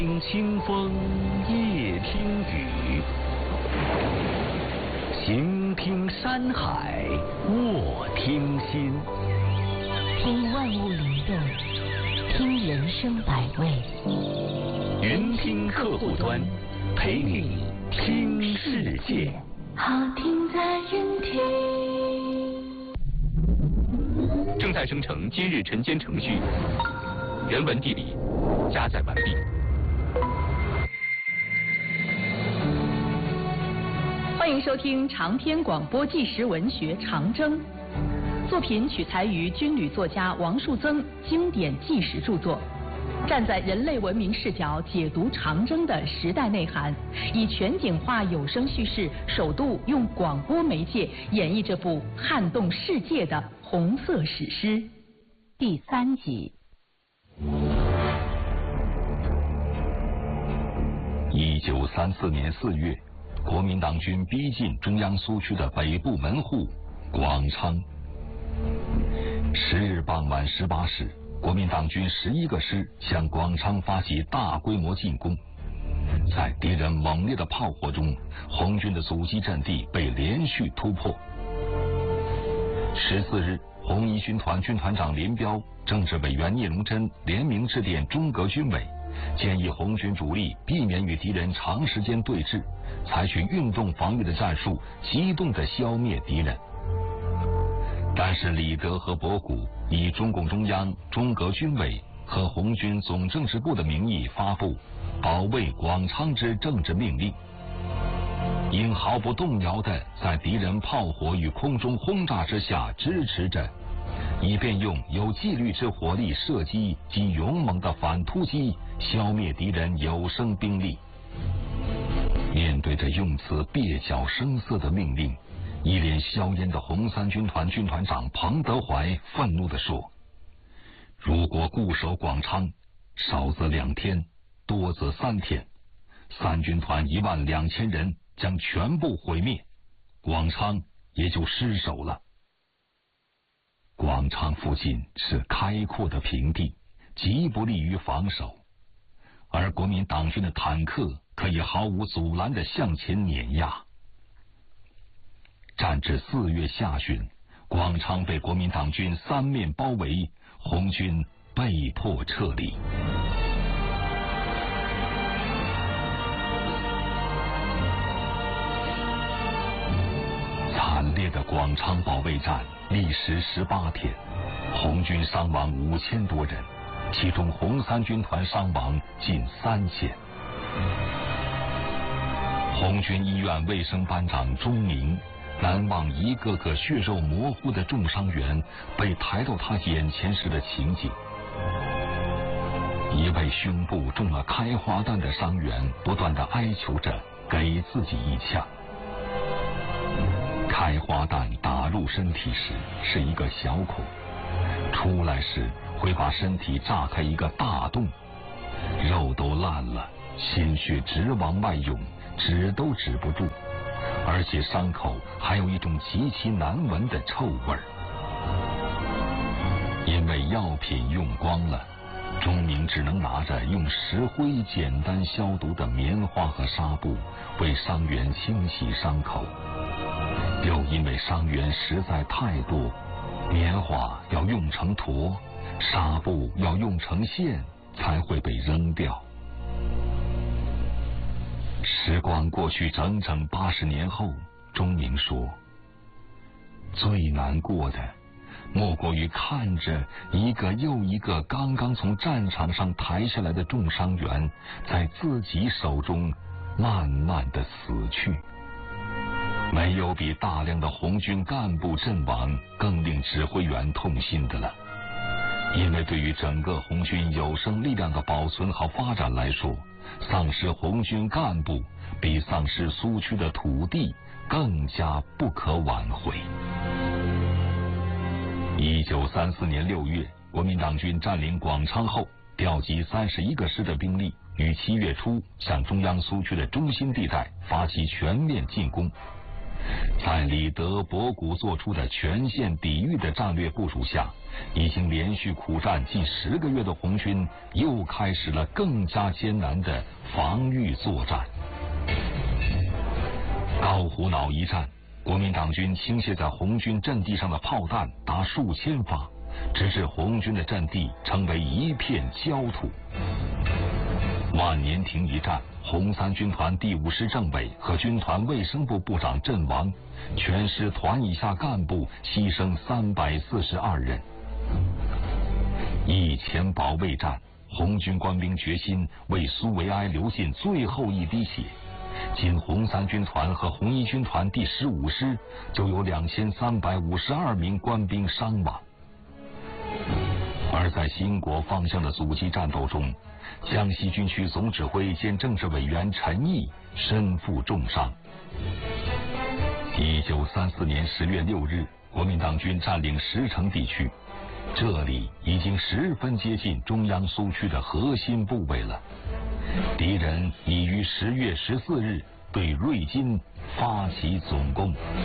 听清风，夜听雨，行听山海，卧听心。 听万物灵动，听人生百味。 云听客户端，陪你听世界。 好听在云听。 正在生成今日晨间程序，原文地理加载完毕。 欢迎收听长篇广播纪实文学《长征》，作品取材于军旅作家王树增经典纪实著作，站在人类文明视角解读长征的时代内涵，以全景化有声叙事，首度用广播媒介演绎这部撼动世界的红色史诗。 第3集。 1934年4月，国民党军逼近中央苏区的北部门户广昌。10日傍晚18时，国民党军11个师向广昌发起大规模进攻。在敌人猛烈的炮火中，红军的阻击阵地被连续突破。14日，红一军团军团长林彪、政治委员聂荣臻联名致电中革军委，建议红军主力避免与敌人长时间对峙，采取运动防御的战术，机动地消灭敌人。但是李德和博古以中共中央、中革军委和红军总政治部的名义发布保卫广昌之政治命令，应毫不动摇地在敌人炮火与空中轰炸之下支持着，以便用有纪律之火力射击及勇猛的反突击消灭敌人有生兵力。面对着用词蹩脚生涩的命令，一脸硝烟的红三军团军团长彭德怀愤怒地说：如果固守广昌，少则2天，多则3天，三军团12000人将全部毁灭，广昌也就失守了。广昌附近是开阔的平地，极不利于防守，而国民党军的坦克可以毫无阻拦地向前碾压。战至4月下旬，广昌被国民党军3面包围，红军被迫撤离。惨烈的广昌保卫战历时18天，红军伤亡5000多人，其中红三军团伤亡近3000。红军医院卫生班长钟鸣难忘一个个血肉模糊的重伤员被抬到他眼前时的情景。一位胸部中了开花弹的伤员不断地哀求着给自己一枪。开花弹打入身体时是一个小孔，出来时会把身体炸开一个大洞，肉都烂了，鲜血直往外涌，止都止不住，而且伤口还有一种极其难闻的臭味儿。因为药品用光了，钟鸣只能拿着用石灰简单消毒的棉花和纱布为伤员清洗伤口，又因为伤员实在太多，棉花要用成坨，纱布要用成线，才会被扔掉。时光过去整整80年后，钟鸣说，最难过的莫过于看着一个又一个刚刚从战场上抬下来的重伤员在自己手中慢慢地死去。没有比大量的红军干部阵亡更令指挥员痛心的了，因为对于整个红军有生力量的保存和发展来说，丧失红军干部比丧失苏区的土地更加不可挽回。1934年6月，国民党军占领广昌后，调集31个师的兵力，于7月初向中央苏区的中心地带发起全面进攻。 在李德、博古做出的全线抵御的战略部署下，已经连续苦战近10个月的红军又开始了更加艰难的防御作战。高虎脑一战，国民党军倾泻在红军阵地上的炮弹达数千发，直至红军的阵地成为一片焦土。万年亭一战，红三军团第5师政委和军团卫生部部长阵亡，全师团以下干部牺牲342人。义前保卫战，红军官兵决心为苏维埃流尽最后一滴血，仅红三军团和红一军团第15师就有2352名官兵伤亡。而在兴国方向的阻击战斗中，江西军区总指挥兼政治委员陈毅身负重伤。1934年10月6日，国民党军占领石城地区，这里已经十分接近中央苏区的核心部位了。敌人已于10月14日对瑞金发起总攻。